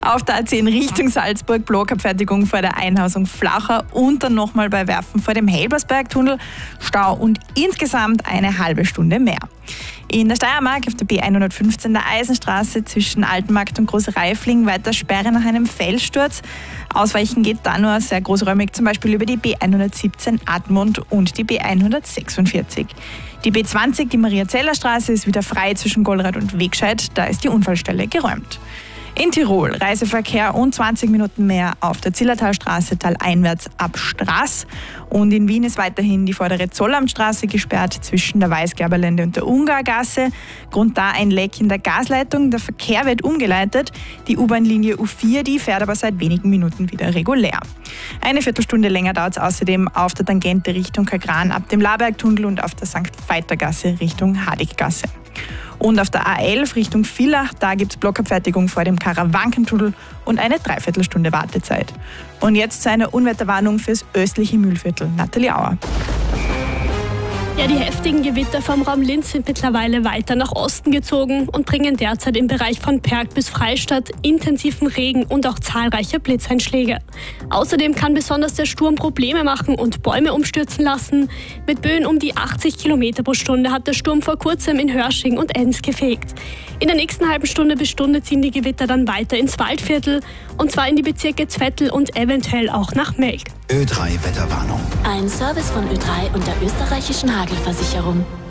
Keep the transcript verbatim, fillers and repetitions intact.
Auf der A zehn Richtung Salzburg, Blockabfertigung vor der Einhausung Flacher und dann nochmal bei Werfen vor dem Helbersbergtunnel. Stau und insgesamt eine halbe Stunde mehr. In der Steiermark auf der B hundertfünfzehn der Eisenstraße zwischen Altenmarkt und Großreifling weiter Sperre nach einem Felssturz. Ausweichen geht da nur sehr großräumig, zum Beispiel über die B hundertsiebzehn Admont und die B hundertsechsundvierzig. Die B zwanzig, die Maria-Zeller-Straße, ist wieder frei zwischen Golrath und Wegscheid. Da ist die Unfallstelle geräumt. In Tirol Reiseverkehr und zwanzig Minuten mehr auf der Zillertalstraße taleinwärts ab Straß. Und in Wien ist weiterhin die vordere Zollamtstraße gesperrt zwischen der Weißgerberlände und der Ungargasse. Grund da ein Leck in der Gasleitung. Der Verkehr wird umgeleitet. Die U-Bahn-Linie U vier, die fährt aber seit wenigen Minuten wieder regulär. Eine Viertelstunde länger dauert es außerdem auf der Tangente Richtung Kagran ab dem Labergtunnel und auf der Sankt Veitergasse Richtung Hadiggasse. Und auf der A elf Richtung Villach, da gibt es Blockabfertigung vor dem Karawankentunnel und eine Dreiviertelstunde Wartezeit. Und jetzt zu einer Unwetterwarnung fürs östliche Mühlviertel. Nathalie Auer. Ja, die heftigen Gewitter vom Raum Linz sind mittlerweile weiter nach Osten gezogen und bringen derzeit im Bereich von Perg bis Freistadt intensiven Regen und auch zahlreiche Blitzeinschläge. Außerdem kann besonders der Sturm Probleme machen und Bäume umstürzen lassen. Mit Böen um die achtzig Kilometer pro Stunde hat der Sturm vor kurzem in Hörsching und Enns gefegt. In der nächsten halben Stunde bis Stunde ziehen die Gewitter dann weiter ins Waldviertel, und zwar in die Bezirke Zwettl und eventuell auch nach Melk. Ö drei Wetterwarnung. Ein Service von Ö drei und der österreichischen Hagelversicherung.